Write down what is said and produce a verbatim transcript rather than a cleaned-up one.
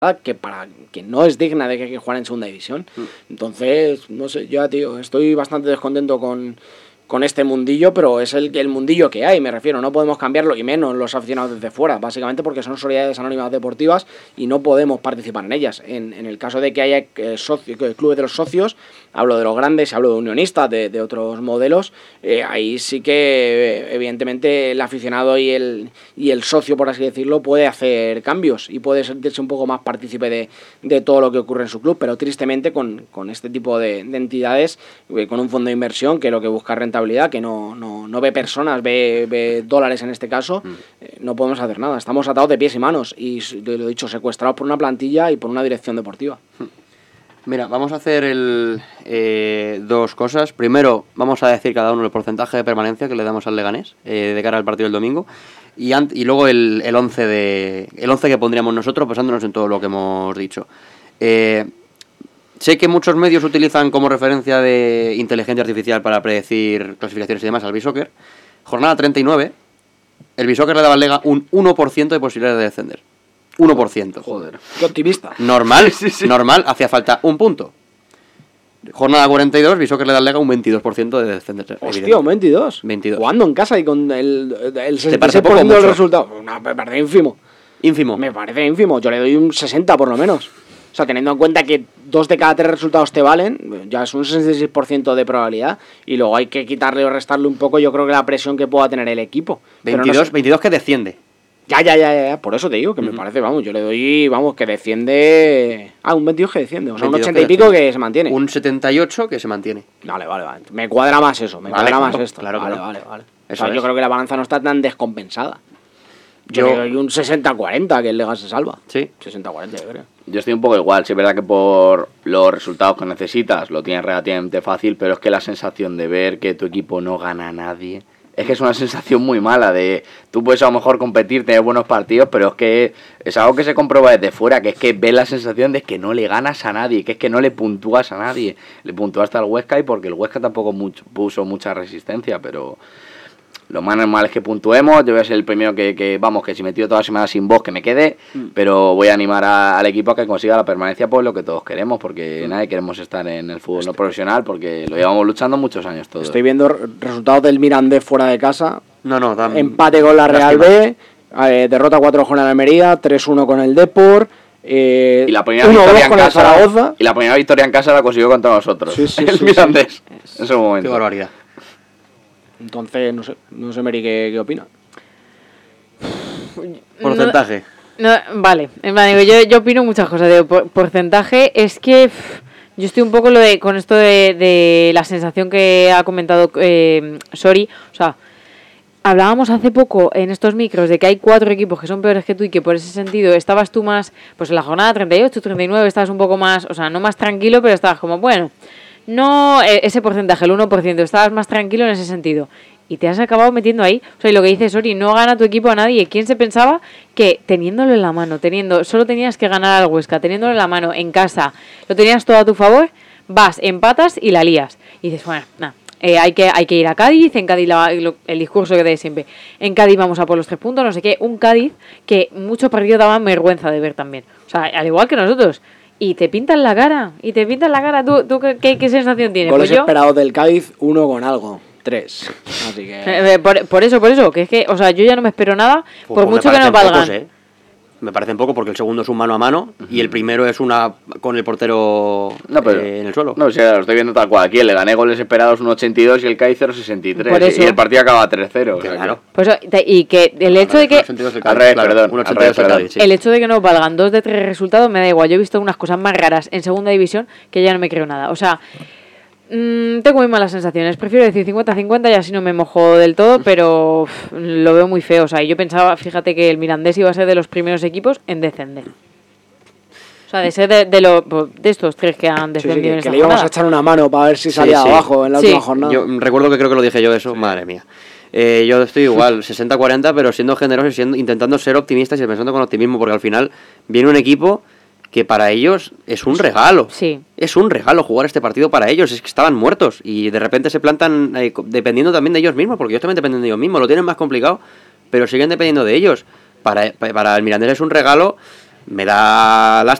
que para que no es digna de que hay que jugar en segunda división. Entonces, no sé, yo, tío, estoy bastante descontento con, con este mundillo, pero es el, el mundillo que hay, me refiero, no podemos cambiarlo, y menos los aficionados desde fuera, básicamente porque son sociedades anónimas deportivas y no podemos participar en ellas. En, en el caso de que haya eh, socio, clubes de los socios, hablo de los grandes, hablo de unionistas, de, de otros modelos, eh, ahí sí que eh, evidentemente el aficionado y el, y el socio, por así decirlo, puede hacer cambios y puede sentirse un poco más partícipe de, de todo lo que ocurre en su club, pero tristemente con, con este tipo de, de entidades, eh, con un fondo de inversión que lo que busca rentabilidad, que no, no, no ve personas, ve, ve dólares en este caso, eh, no podemos hacer nada, estamos atados de pies y manos y, lo he dicho, secuestrados por una plantilla y por una dirección deportiva. Mira, vamos a hacer el, eh, dos cosas. Primero, vamos a decir cada uno el porcentaje de permanencia que le damos al Leganés eh, de cara al partido del domingo. Y, ant- y luego el, el, once de, el once que pondríamos nosotros, basándonos en todo lo que hemos dicho. Eh, sé que muchos medios utilizan como referencia de inteligencia artificial para predecir clasificaciones y demás al B-Soccer. Jornada treinta y nueve, el B-Soccer le daba al Lega un uno por ciento de posibilidades de descender. uno por ciento. Joder, qué optimista. Normal, sí, sí. Normal, hacía falta un punto. Jornada cuarenta y dos, B-Soccer le da al Lega un veintidós por ciento de descender. Hostia, un veintidós. veintidós. Jugando en casa y con el, el sesenta y seis por ciento del resultado. No, me parece ínfimo. Ínfimo. Me parece ínfimo. Yo le doy un sesenta por lo menos. O sea, teniendo en cuenta que dos de cada tres resultados te valen, ya es un sesenta y seis por ciento de probabilidad. Y luego hay que quitarle o restarle un poco, yo creo que la presión que pueda tener el equipo. veintidós, no sé. veintidós que desciende. Ya, ya, ya, ya, por eso te digo que uh-huh. me parece, vamos, yo le doy, vamos, que desciende... Ah, un veintidós que desciende, o sea, un ochenta y pico que se mantiene. Un setenta y ocho que se mantiene. Vale, vale, vale. Me cuadra más eso, me vale, cuadra más esto. Claro, vale, claro. vale, vale. Eso o sea, es. Yo creo que la balanza no está tan descompensada. Yo, yo le doy un sesenta cuarenta que el Lega se salva. Sí. sesenta cuarenta, yo creo. Yo estoy un poco igual, sí es verdad que por los resultados que necesitas lo tienes relativamente fácil, pero es que la sensación de ver que tu equipo no gana a nadie... Es que es una sensación muy mala de... Tú puedes a lo mejor competir, tener buenos partidos, pero es que es algo que se comprueba desde fuera, que es que ves la sensación de que no le ganas a nadie, que es que no le puntúas a nadie. Le puntúaste al Huesca y porque el Huesca tampoco mucho, puso mucha resistencia, pero... Lo más normal es que puntuemos. Yo voy a ser el primero que, que vamos, que si me tiro toda la semana sin voz, que me quede, mm. pero voy a animar a, al equipo a que consiga la permanencia, pues lo que todos queremos, porque mm. nadie queremos estar en el fútbol no profesional, porque lo llevamos luchando muchos años todos. Estoy viendo resultados del Mirandés fuera de casa. No, no, tam- empate con la Real B, eh, derrota cuatro con el Almería, tres uno con el Depor. Eh, y la primera victoria en casa Zaragoza. y la primera victoria en casa la consiguió contra nosotros. Sí, sí, el sí, Mirandés sí. en ese momento. Qué barbaridad. Entonces, no sé, no sé, Meri, ¿qué, qué opina? Porcentaje. No, no, vale, vale yo, yo opino muchas cosas. De por, porcentaje es que pff, yo estoy un poco lo de con esto de, de la sensación que ha comentado eh, Sori. O sea, hablábamos hace poco en estos micros de que hay cuatro equipos que son peores que tú y que por ese sentido estabas tú más, pues en la jornada treinta y ocho, treinta y nueve estabas un poco más, o sea, no más tranquilo, pero estabas como, bueno... No, ese porcentaje, el uno por ciento, estabas más tranquilo en ese sentido. Y te has acabado metiendo ahí. O sea, y lo que dice Sori, no gana tu equipo a nadie. ¿Quién se pensaba que teniéndolo en la mano, teniendo, solo tenías que ganar al Huesca, teniéndolo en la mano, en casa, lo tenías todo a tu favor, vas, empatas y la lías? Y dices, bueno, nada, eh, hay, que, hay que ir a Cádiz, en Cádiz la, lo, el discurso que de siempre. En Cádiz vamos a por los tres puntos, no sé qué. Un Cádiz que muchos partidos daban vergüenza de ver también. O sea, al igual que nosotros. Y te pintan la cara, y te pintan la cara. ¿Tú, tú qué, qué sensación tienes? Goles pues yo, esperados del Cádiz, uno con algo, tres. Así que... Eh, por, por eso, por eso, que es que, o sea, yo ya no me espero nada, pues por mucho que nos valgan. Pocos, ¿eh? Me parecen poco porque el segundo es un mano a mano uh-huh. y el primero es una con el portero no, pero, eh, en el suelo. No, o sea, lo estoy viendo tal cual. Aquí le gané goles esperados uno ochenta y dos y el Cádiz cero sesenta y tres. Y el partido acaba tres cero. Claro. Pues, y que el hecho de que... Al revés, perdón. Al revés, perdón. Sí. El hecho de que nos valgan dos de tres resultados me da igual. Yo he visto unas cosas más raras en segunda división que ya no me creo nada. O sea... Mm, tengo muy malas sensaciones. Prefiero decir cincuenta cincuenta y así no me mojo del todo, pero uf, lo veo muy feo. O sea, yo pensaba, fíjate, que el Mirandés iba a ser de los primeros equipos en descender. O sea, de ser de, de, lo, de estos tres que han descendido sí, sí, que, en esta que le íbamos jornada. A echar una mano para ver si salía sí, sí. abajo en la sí. última jornada. Yo recuerdo que creo que lo dije yo eso, sí. Madre mía. Eh, yo estoy igual, sesenta cuarenta, pero siendo generoso y siendo, intentando ser optimistas y pensando con optimismo, porque al final viene un equipo que para ellos es un regalo. Sí. Es un regalo jugar este partido para ellos. Es que estaban muertos y de repente se plantan eh, dependiendo también de ellos mismos, porque ellos también dependen de ellos mismos. Lo tienen más complicado, pero siguen dependiendo de ellos. Para, para el Mirandés es un regalo me da lástima